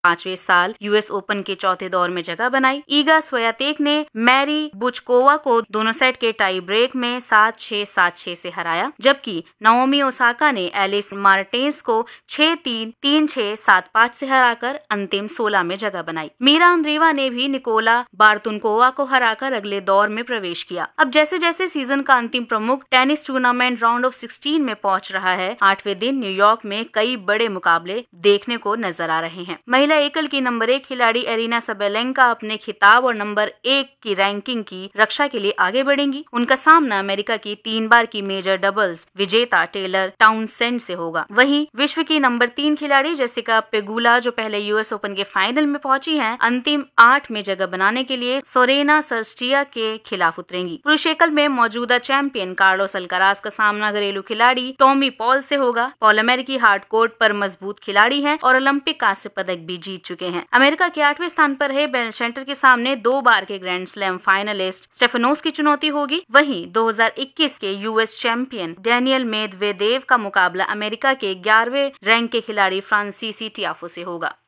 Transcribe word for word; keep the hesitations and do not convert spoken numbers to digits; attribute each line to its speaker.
Speaker 1: पांचवें साल US open के चौथे दौर में जगह बनाई। ईगा स्वियातेक ने मैरी बुचकोवा को दोनों सेट के टाई ब्रेक में सात छह सात छह से हराया, जबकि नाओमी ओसाका ने एलिस मार्टेंस को छह तीन तीन छह सात पाँच से हराकर अंतिम सोलह में जगह बनाई। मीरा अंद्रीवा ने भी निकोला बार्तुनकोवा को हराकर अगले दौर में प्रवेश किया। अब जैसे जैसे सीजन का अंतिम प्रमुख tennis tournament round of sixteen में पहुंच रहा है, आठवें दिन न्यूयॉर्क में कई बड़े मुकाबले देखने को नजर आ रहे हैं। महिला एकल की नंबर एक खिलाड़ी एरिना सबेलेंका अपने खिताब और नंबर एक की रैंकिंग की रक्षा के लिए आगे बढ़ेंगी। उनका सामना अमेरिका की तीन बार की मेजर डबल्स विजेता टेलर टाउनसेंड से होगा। वहीं विश्व की नंबर तीन खिलाड़ी जेसिका पेगुला, जो पहले यूएस ओपन के फाइनल में पहुंची हैं, अंतिम आठ में जगह बनाने के लिए सोरेना सर्स्टिया के खिलाफ उतरेंगी। पुरुष एकल में मौजूदा चैंपियन कार्लोस अल्काराज का सामना घरेलू खिलाड़ी टॉमी पॉल से होगा। पॉल अमेरिकी हार्ड कोर्ट पर मजबूत खिलाड़ी हैं और ओलंपिक कांस्य पदक भी जीत चुके हैं। अमेरिका के आठवें स्थान पर है बेन शेंटर के सामने दो बार के ग्रैंड स्लैम फाइनलिस्ट स्टेफानोस की चुनौती होगी। वहीं दो हज़ार इक्कीस के यूएस चैंपियन डेनियल मेदवेदेव का मुकाबला अमेरिका के ग्यारहवें रैंक के खिलाड़ी फ्रांसीसी टियाफो से होगा।